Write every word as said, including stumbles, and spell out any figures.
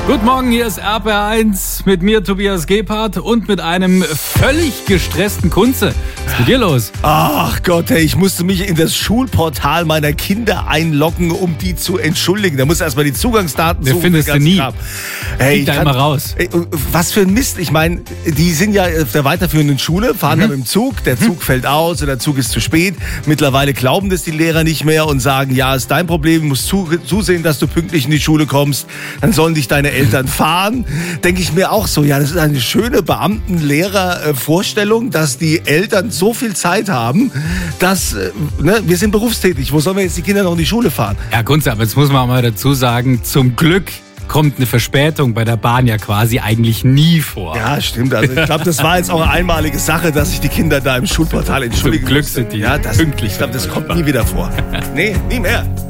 Guten Morgen, hier ist R P R eins mit mir, Tobias Gebhardt, und mit einem völlig gestressten Kunze. Was ist mit dir los? Ach Gott, hey, ich musste mich in das Schulportal meiner Kinder einloggen, um die zu entschuldigen. Da muss erstmal die Zugangsdaten Der suchen. findest du nie. Hey, Liegt da kann, immer raus. Ey, was für ein Mist. Ich meine, die sind ja auf der weiterführenden Schule, fahren Mhm. dann mit dem Zug, der Zug mhm. fällt aus oder der Zug ist zu spät. Mittlerweile glauben das die Lehrer nicht mehr und sagen, ja, ist dein Problem, du musst zu, zusehen, dass du pünktlich in die Schule kommst. Dann sollen dich deine Eltern fahren. Denke ich mir auch so, ja, das ist eine schöne Beamten-Lehrer-Vorstellung, dass die Eltern so viel Zeit haben, dass, ne, wir sind berufstätig, wo sollen wir jetzt die Kinder noch in die Schule fahren? Ja, Kunze, aber jetzt muss man auch mal dazu sagen, zum Glück kommt eine Verspätung bei der Bahn ja quasi eigentlich nie vor. Ja, stimmt. Also ich glaube, das war jetzt auch eine einmalige Sache, dass sich die Kinder da im Schulportal entschuldigen Zum Glück mussten. sind die ja, das, pünktlich. Ich glaube, das kommt nie wieder vor. Nee, nie mehr.